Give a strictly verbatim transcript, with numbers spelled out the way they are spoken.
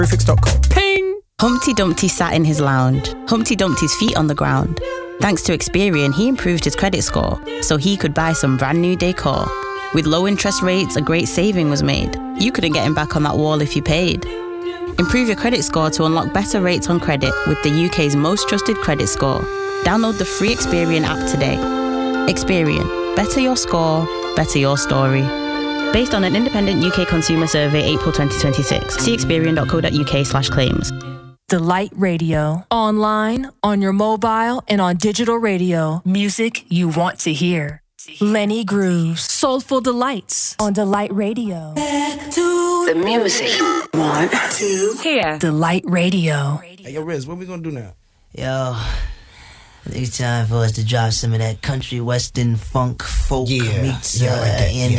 Screwfix dot com. Ping! Humpty Dumpty sat in his lounge. Humpty dumped his feet on the ground. Thanks to Experian, he improved his credit score so he could buy some brand new decor. With low interest rates, a great saving was made. You couldn't get him back on that wall if you paid. Improve your credit score to unlock better rates on credit with the U K's most trusted credit score. Download the free Experian app today. Experian. Better your score, better your story. Based on an independent U K consumer survey, April twenty twenty-six. See experian dot co dot U K slash claims. Delight Radio. Online, on your mobile, and on digital radio. Music you want to hear. Lenny Grooves. Soulful Delights. On Delight Radio. Back to the music. One, two, here. Delight Radio. Hey, yo, Riz, what we gonna do now? Yo, I think it's time for us to drop some of that country western funk folk Yeah, meets yeah, uh, like that, in yeah.